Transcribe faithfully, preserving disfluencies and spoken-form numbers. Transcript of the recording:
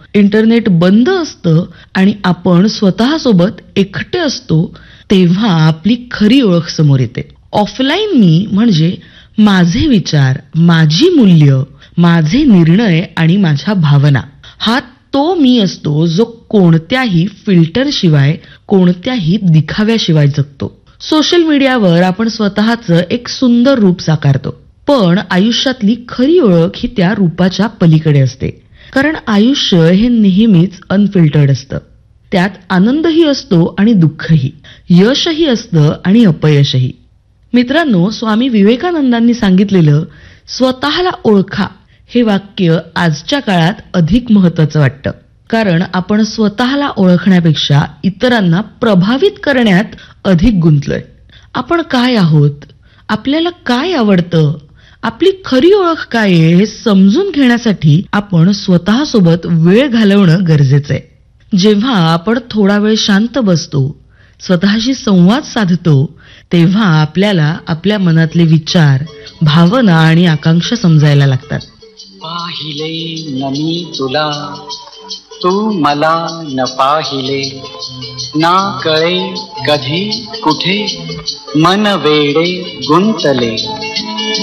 Internet बंद असतं आणि आपण स्वतःसोबत एकटे असतो, तेव्हा आपली खरी ओळख समोर येते. ऑफलाईन मी म्हणजे माझे विचार, माझी मूल्य, माझे निर्णय आणि माझ्या भावना. हा तो मी असतो जो कोणत्याही फिल्टरशिवाय, कोणत्याही दिखाव्याशिवाय जगतो. सोशल मीडियावर आपण स्वतःचं एक सुंदर रूप साकारतो, पण आयुष्यातली खरी ओळख ही त्या रूपाच्या पलीकडे असते. कारण आयुष्य हे नेहमीच अनफिल्टर्ड असतं. त्यात आनंदही असतो आणि दुःखही, यशही असतं आणि अपयशही. मित्रांनो, स्वामी विवेकानंदांनी सांगितलेलं स्वतःला ओळखा हे वाक्य आजच्या काळात अधिक महत्वाचं वाटतं. कारण आपण स्वतःला ओळखण्यापेक्षा इतरांना प्रभावित करण्यात अधिक गुंतलोय. आपण काय आहोत, आपल्याला काय आवडतं, आपली खरी ओळख काय आहे हे समजून घेण्यासाठी आपण स्वतःसोबत वेळ घालवणं गरजेचं आहे. जेव्हा आपण थोडा वेळ शांत बसतो, स्वतःशी संवाद साधतो, तेव्हा आपल्याला आपल्या मनातले विचार, भावना आणि आकांक्षा समजायला लागतात. पाहिले न मी तुला, तू मला न पाहिले, ना कळे कधी कुठे मन वेडे गुंतले.